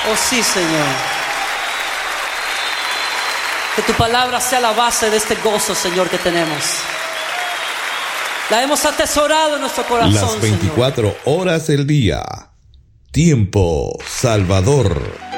Oh sí, Señor. Que tu palabra sea la base de este gozo, Señor, que tenemos. La hemos atesorado en nuestro corazón, Las 24 horas del día. Tiempo Salvador.